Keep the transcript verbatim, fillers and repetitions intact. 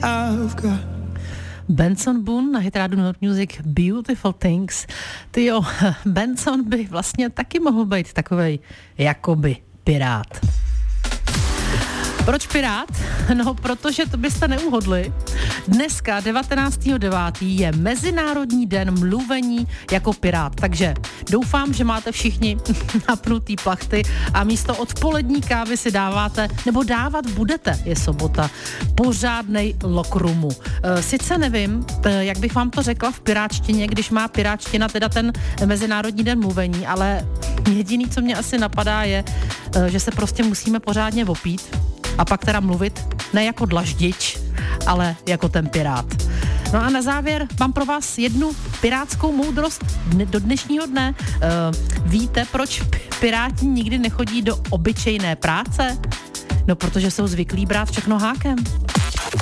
I've got. Benson Boone na hitrádu Not Music, Beautiful Things. Ty jo, Benson by vlastně taky mohl být takovej jakoby pirát. Proč pirát? No, protože to byste neuhodli. Dneska, devatenáctého devátého je Mezinárodní den mluvení jako pirát, takže doufám, že máte všichni napnutý plachty a místo odpolední kávy si dáváte, nebo dávat budete, je sobota, pořádnej lokrumu. Sice nevím, jak bych vám to řekla v pirátštině, když má pirátština teda ten Mezinárodní den mluvení, ale jediný, co mě asi napadá, je, že se prostě musíme pořádně opít a pak teda mluvit ne jako dlaždič, ale jako ten pirát. No a na závěr mám pro vás jednu pirátskou moudrost do dnešního dne. Uh, víte, proč piráti nikdy nechodí do obyčejné práce? No, protože jsou zvyklí brát všechno hákem.